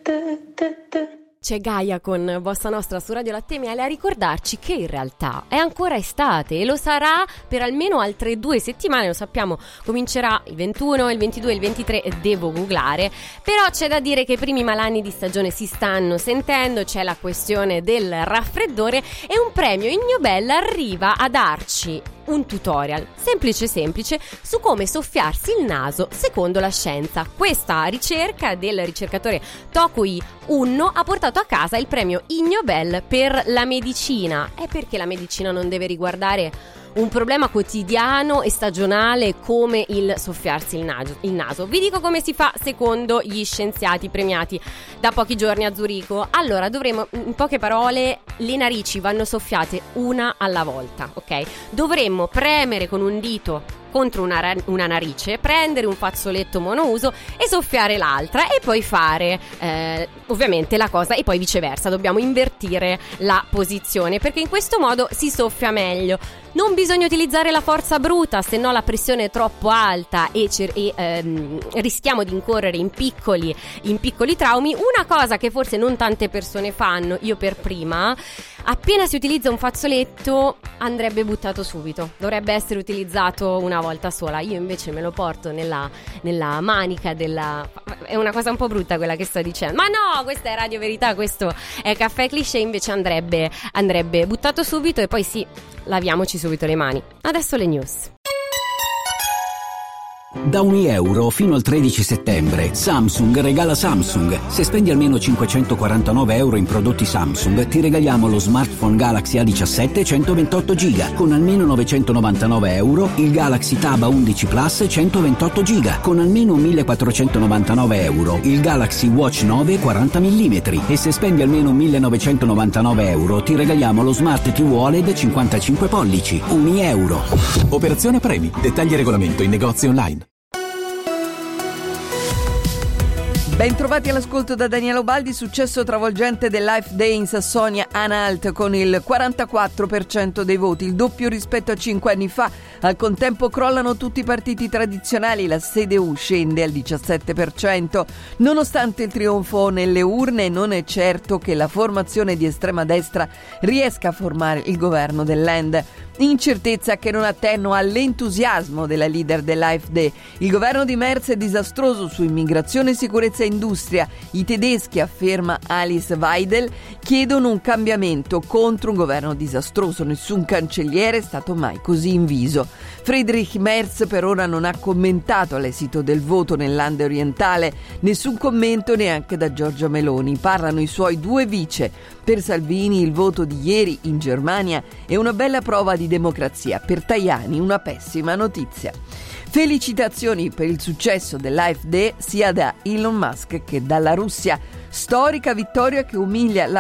C'è Gaia con Bossa Nostra su Radio Latte Miele a ricordarci che in realtà è ancora estate e lo sarà per almeno altre 2 settimane, lo sappiamo, comincerà il 21, il 22 e il 23, devo googlare, però c'è da dire che i primi malanni di stagione si stanno sentendo, c'è la questione del raffreddore e un premio Ignobel arriva a darci un tutorial semplice su come soffiarsi il naso secondo la scienza. Questa ricerca del ricercatore Tokui Unno ha portato a casa il premio Ignobel per la medicina. È perché la medicina non deve riguardare un problema quotidiano e stagionale come il soffiarsi il naso. Vi dico come si fa secondo gli scienziati premiati da pochi giorni a Zurigo. Allora, dovremo, in poche parole, le narici vanno soffiate una alla volta, ok? Dovremmo premere con un dito contro una narice, prendere un fazzoletto monouso e soffiare l'altra e poi fare ovviamente la cosa, e poi viceversa, dobbiamo invertire la posizione perché in questo modo si soffia meglio. Non bisogna utilizzare la forza bruta, se no la pressione è troppo alta e rischiamo di incorrere in piccoli traumi. Una cosa che forse non tante persone fanno, io per prima, appena si utilizza un fazzoletto andrebbe buttato subito, dovrebbe essere utilizzato una volta sola. Io invece me lo porto nella manica della... È una cosa un po' brutta quella che sto dicendo, ma no, questa è Radio Verità, questo è Caffè Cliché, invece andrebbe buttato subito e poi sì, laviamoci subito le mani. Adesso le news. Da €1 fino al 13 settembre Samsung regala Samsung. Se spendi almeno €549 in prodotti Samsung ti regaliamo lo smartphone Galaxy A17 128 GB con almeno €999, il Galaxy Tab A11 Plus 128 GB con almeno €1.499, il Galaxy Watch 9 40 mm e se spendi almeno €1.999 ti regaliamo lo Smart TV OLED 55 pollici. €1. Operazione premi. Dettagli e regolamento in negozi online. Ben trovati all'ascolto da Daniela Ubaldi. Successo travolgente del Life Day in Sassonia-Anhalt con il 44% dei voti, il doppio rispetto a 5 anni fa. Al contempo crollano tutti i partiti tradizionali, la CDU scende al 17%. Nonostante il trionfo nelle urne, non è certo che la formazione di estrema destra riesca a formare il governo del Land. Incertezza che non attenua all'entusiasmo della leader dell'AfD. Il governo di Merz è disastroso su immigrazione, sicurezza e industria. I tedeschi, afferma Alice Weidel, chiedono un cambiamento contro un governo disastroso. Nessun cancelliere è stato mai così inviso. Friedrich Merz per ora non ha commentato l'esito del voto nel Land orientale. Nessun commento neanche da Giorgia Meloni. Parlano i suoi 2 vice. Per Salvini il voto di ieri in Germania è una bella prova di democrazia. Per Tajani una pessima notizia. Felicitazioni per il successo dell'AfD sia da Elon Musk che dalla Russia. Storica vittoria che umilia la